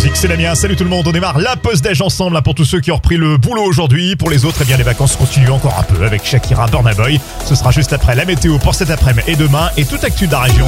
Musique, c'est Damien. Salut tout le monde, on démarre la pause déj ensemble pour tous ceux qui ont repris le boulot aujourd'hui. Pour les autres, eh bien les vacances continuent encore un peu avec Shakira, Burna Boy. Ce sera juste après la météo pour cet après-midi et demain et toute actu de la région.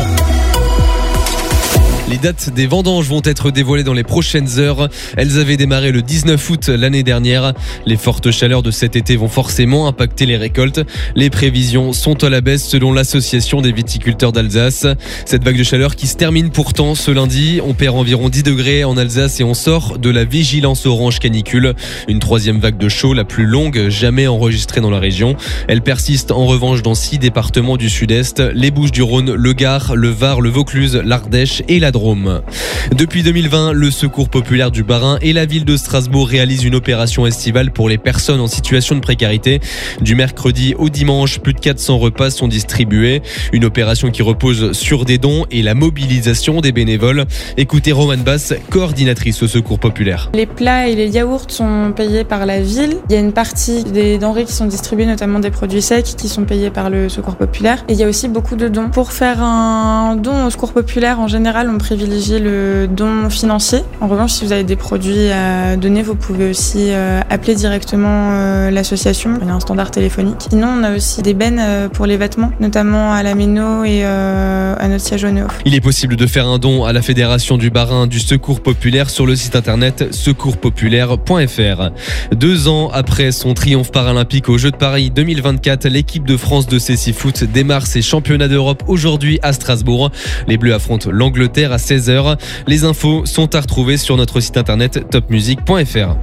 Les dates des vendanges vont être dévoilées dans les prochaines heures. Elles avaient démarré le 19 août l'année dernière. Les fortes chaleurs de cet été vont forcément impacter les récoltes. Les prévisions sont à la baisse selon l'association des viticulteurs d'Alsace. Cette vague de chaleur qui se termine pourtant ce lundi. On perd environ 10 degrés en Alsace et on sort de la vigilance orange canicule. Une troisième vague de chaud, la plus longue jamais enregistrée dans la région. Elle persiste en revanche dans 6 départements du sud-est, les Bouches-du-Rhône, le Gard, le Var, le Vaucluse, l'Ardèche et la Drôme. Depuis 2020, le Secours populaire du Bas-Rhin et la ville de Strasbourg réalisent une opération estivale pour les personnes en situation de précarité. Du mercredi au dimanche, plus de 400 repas sont distribués. Une opération qui repose sur des dons et la mobilisation des bénévoles. Écoutez Romane Basse, coordinatrice au Secours populaire. Les plats et les yaourts sont payés par la ville. Il y a une partie des denrées qui sont distribuées, notamment des produits secs, qui sont payés par le Secours populaire. Et il y a aussi beaucoup de dons. Pour faire un don au Secours populaire, en général, on privilégie le don financier. En revanche, si vous avez des produits à donner, vous pouvez aussi appeler directement l'association. Il y a un standard téléphonique. Sinon, on a aussi des bennes pour les vêtements, notamment à la Méno et à notre siège au Néof. Il est possible de faire un don à la Fédération du Bas-Rhin du Secours populaire sur le site internet secourspopulaire.fr. 2 ans après son triomphe paralympique aux Jeux de Paris 2024, l'équipe de France de cécifoot démarre ses championnats d'Europe aujourd'hui à Strasbourg. Les Bleus affrontent l'Angleterre à 16h. Les infos sont à retrouver sur notre site internet topmusic.fr.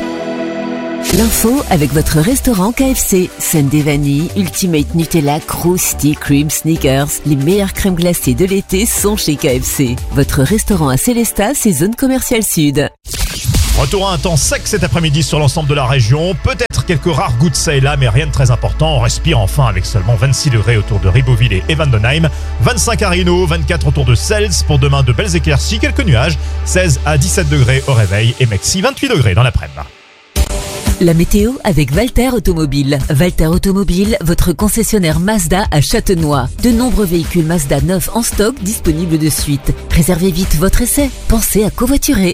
L'info avec votre restaurant KFC. Sundae vanille, Ultimate Nutella, Krusty Cream Sneakers. Les meilleures crèmes glacées de l'été sont chez KFC. Votre restaurant à Célestat, c'est zone commerciale sud. Retour à un temps sec cet après-midi sur l'ensemble de la région. Peut-être quelques rares gouttes ça et là, mais rien de très important. On respire enfin avec seulement 26 degrés autour de Ribeauvillé et Vendenheim. 25 à Rhino, 24 autour de Cels. Pour demain, de belles éclaircies, quelques nuages. 16 à 17 degrés au réveil et Mexi, 28 degrés dans l'après-midi. La météo avec Valter Automobile. Valter Automobile, votre concessionnaire Mazda à Châtenois. De nombreux véhicules Mazda neufs en stock disponibles de suite. Réservez vite votre essai. Pensez à covoiturer.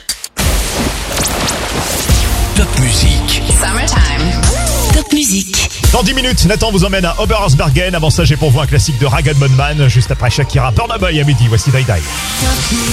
Top Music. Summertime. Top Music. Dans 10 minutes, Nathan vous emmène à Oberhausbergen. Avant ça, j'ai pour vous un classique de Rag & Bone Man. Juste après Shakira, Burna Boy à midi. Voici Die Die.